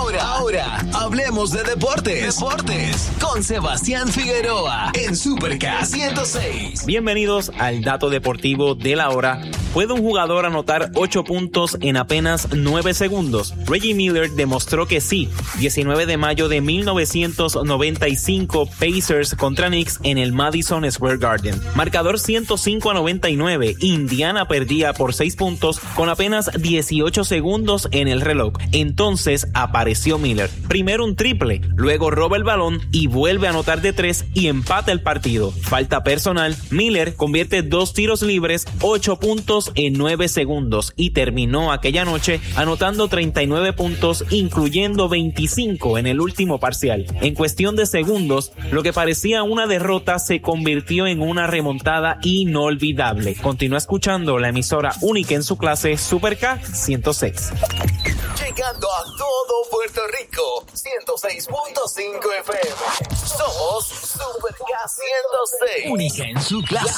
Ahora, hablemos de deportes. Con Sebastián Figueroa en Super K106. Bienvenidos al dato deportivo de la hora. ¿Puede un jugador anotar 8 puntos en apenas 9 segundos? Reggie Miller demostró que sí. 19 de mayo de 1995, Pacers contra Knicks en el Madison Square Garden. Marcador 105-99. Indiana perdía por 6 puntos con apenas 18 segundos en el reloj. Entonces apareció Miller. Primero un triple, luego roba el balón y vuelve a anotar de 3 y empata el partido. Falta personal, Miller convierte 2 tiros libres, 8 puntos en 9 segundos y terminó aquella noche anotando 39 puntos, incluyendo 25 en el último parcial. En cuestión de segundos, lo que parecía una derrota se convirtió en una remontada inolvidable. Continúa escuchando la emisora única en su clase, Super K106. Llegando a todo Puerto Rico, 106.5 FM. Somos Super K106. Única en su clase.